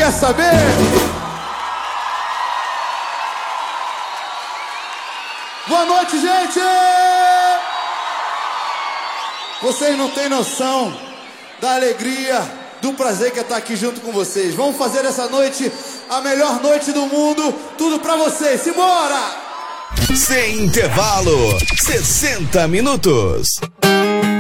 quer saber? Boa noite, gente! Vocês não têm noção da alegria, do prazer que é estar aqui junto com vocês. Vamos fazer essa noite a melhor noite do mundo. Tudo pra vocês. Simbora! Sem intervalo, 60 minutos.